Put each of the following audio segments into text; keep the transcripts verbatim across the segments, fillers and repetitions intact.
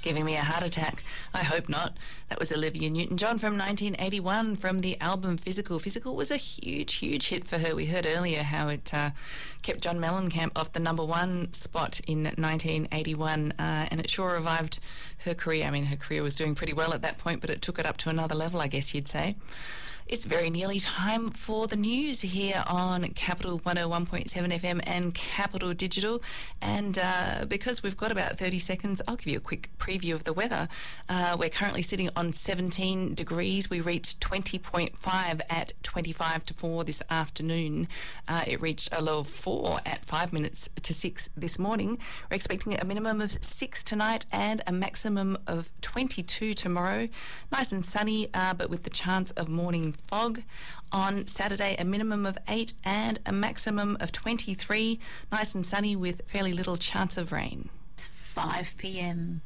Giving Me a Heart Attack. I hope not. That was Olivia Newton-John from nineteen eighty-one from the album Physical. Physical was a huge, huge hit for her. We heard earlier how it uh, kept John Mellencamp off the number one spot in nineteen eighty-one, uh, and it sure revived her career. I mean, her career was doing pretty well at that point, but it took it up to another level, I guess you'd say. It's very nearly time for the news here on Capital one oh one point seven F M and Capital Digital. And uh, because we've got about thirty seconds, I'll give you a quick preview of the weather. Uh, we're currently sitting on seventeen degrees. We reached twenty point five at twenty-five to four this afternoon. Uh, it reached a low of four at five minutes to six this morning. We're expecting a minimum of six tonight and a maximum of twenty-two tomorrow. Nice and sunny, uh, but with the chance of morning fog. On Saturday, a minimum of eight and a maximum of twenty-three. Nice and sunny with fairly little chance of rain. It's five p.m.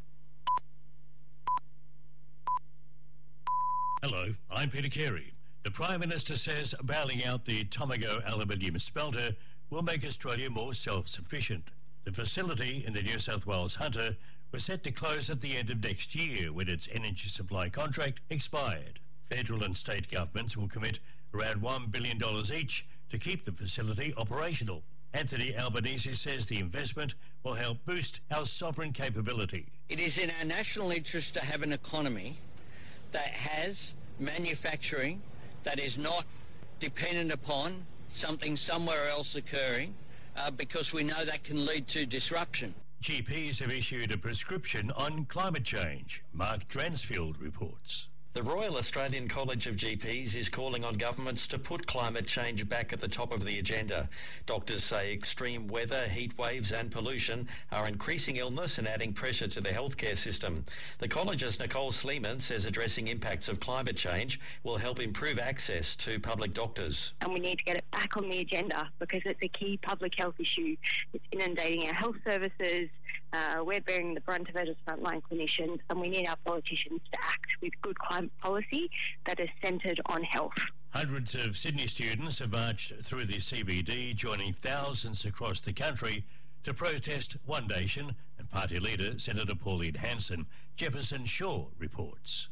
Hello, I'm Peter Carey. The Prime Minister says bailing out the Tomago aluminium smelter will make Australia more self-sufficient. The facility in the New South Wales Hunter was set to close at the end of next year when its energy supply contract expired. Federal and state governments will commit around one billion dollars each to keep the facility operational. Anthony Albanese says the investment will help boost our sovereign capability. It is in our national interest to have an economy that has manufacturing that is not dependent upon something somewhere else occurring, uh, because we know that can lead to disruption. G Ps have issued a prescription on climate change. Mark Dransfield reports. The Royal Australian College of G Ps is calling on governments to put climate change back at the top of the agenda. Doctors say extreme weather, heat waves and pollution are increasing illness and adding pressure to the healthcare system. The college's Nicole Sleeman says addressing impacts of climate change will help improve access to public doctors. And we need to get it back on the agenda because it's a key public health issue. It's inundating our health services. Uh, we're bearing the brunt of it as frontline clinicians, and we need our politicians to act with good climate policy that is centred on health. Hundreds of Sydney students have marched through the C B D, joining thousands across the country to protest One Nation, and party leader Senator Pauline Hanson. Jefferson Shaw reports.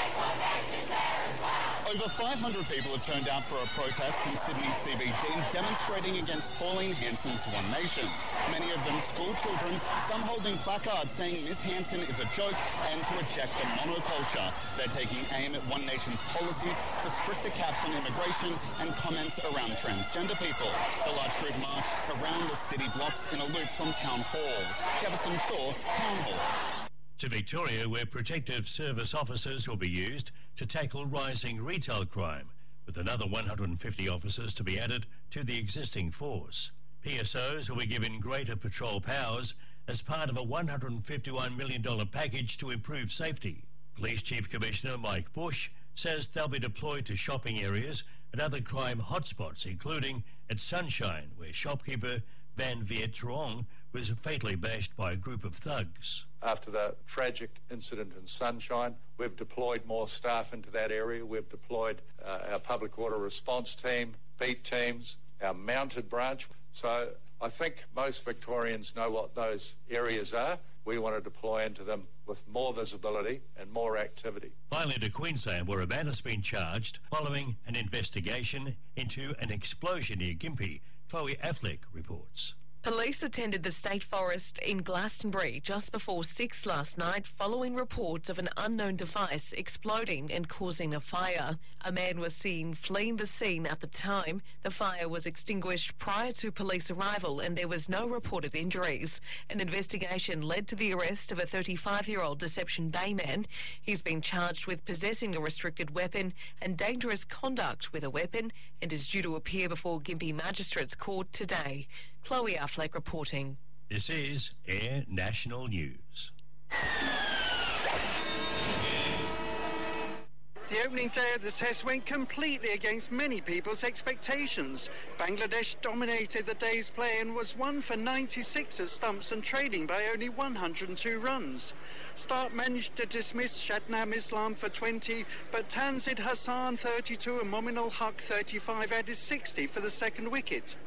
Over five hundred people have turned out for a protest in Sydney C B D demonstrating against Pauline Hanson's One Nation. Many of them school children, some holding placards saying Miss Hanson is a joke and to reject the monoculture. They're taking aim at One Nation's policies for stricter caps on immigration and comments around transgender people. The large group marched around the city blocks in a loop from Town Hall. Jefferson Shaw, Town Hall. To Victoria, where protective service officers will be used to tackle rising retail crime, with another one hundred fifty officers to be added to the existing force. P S Os will be given greater patrol powers as part of a one hundred fifty-one million dollars package to improve safety. Police Chief Commissioner Mike Bush says they'll be deployed to shopping areas and other crime hotspots, including at Sunshine, where shopkeeper Van Viet Trong was fatally bashed by a group of thugs. After the tragic incident in Sunshine, we've deployed more staff into that area. We've deployed uh, our public order response team, beat teams, our mounted branch. So I think most Victorians know what those areas are. We want to deploy into them with more visibility and more activity. Finally to Queensland, where a man has been charged following an investigation into an explosion near Gympie. Chloe Affleck reports. Police attended the State Forest in Glastonbury just before six last night following reports of an unknown device exploding and causing a fire. A man was seen fleeing the scene at the time. The fire was extinguished prior to police arrival and there was no reported injuries. An investigation led to the arrest of a thirty-five-year-old Deception Bay man. He's been charged with possessing a restricted weapon and dangerous conduct with a weapon and is due to appear before Gympie Magistrates Court today. Chloe Affleck reporting. This is Air National News. The opening day of the test went completely against many people's expectations. Bangladesh dominated the day's play and was one for ninety-six at stumps and trading by only one hundred two runs. Start managed to dismiss Shadnam Islam for twenty, but Tanzid Hassan thirty-two and Momin ul Haq thirty-five added sixty for the second wicket.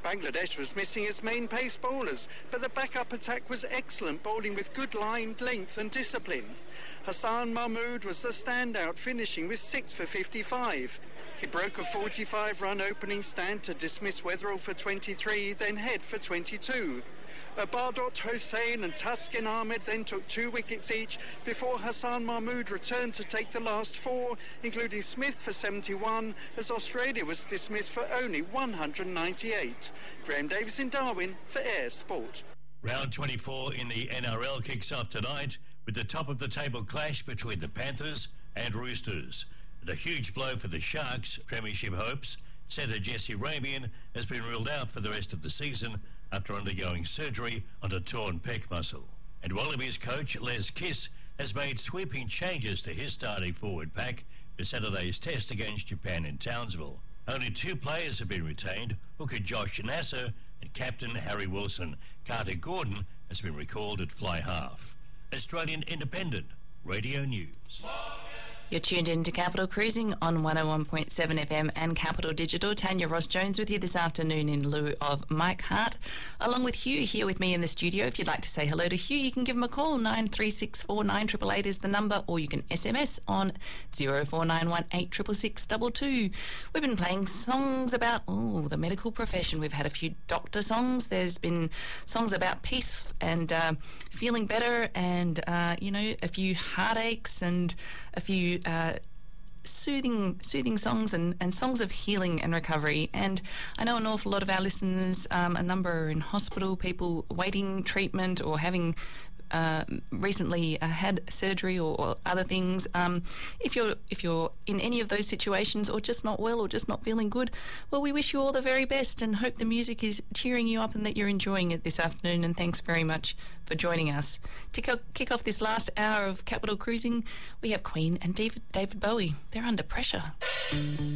Bangladesh was missing its main pace bowlers, but the backup attack was excellent, bowling with good line, length and discipline. Hassan Mahmood was the standout, finishing with six for fifty-five. He broke a forty-five run opening stand to dismiss Weatherall for twenty-three, then Head for twenty-two. Bardot Hossain and Taskin Ahmed then took two wickets each before Hassan Mahmood returned to take the last four, including Smith for seventy-one, as Australia was dismissed for only one hundred ninety-eight. Graham Davis in Darwin for Air Sport. Round twenty-four in the N R L kicks off tonight with the top-of-the-table clash between the Panthers and Roosters. And a huge blow for the Sharks' premiership hopes. Centre Jesse Ramian has been ruled out for the rest of the season after undergoing surgery on a torn pec muscle. And Wallabies coach Les Kiss has made sweeping changes to his starting forward pack for Saturday's test against Japan in Townsville. Only two players have been retained, hooker Josh Nasser and captain Harry Wilson. Carter Gordon has been recalled at fly half. Australian Independent Radio News. You're tuned in to Capital Cruising on one oh one point seven F M and Capital Digital. Tanya Ross-Jones with you this afternoon in lieu of Mike Hart, along with Hugh here with me in the studio. If you'd like to say hello to Hugh, you can give him a call. nine three six four nine eight eight eight is the number, or you can S M S on zero four nine one eight six six six two two. We've been playing songs about, oh, the medical profession. We've had a few doctor songs. There's been songs about peace and uh, feeling better and, uh, you know, a few heartaches and a few Uh, soothing soothing songs and, and songs of healing and recovery. And I know an awful lot of our listeners, um, a number are in hospital, people waiting treatment or having uh, recently uh, had surgery or, or other things. Um, if you're if you're in any of those situations or just not well or just not feeling good, well, we wish you all the very best and hope the music is cheering you up and that you're enjoying it this afternoon. And thanks very much for joining us. To kick off this last hour of Capital Cruising, we have Queen and David, David Bowie. They're under pressure.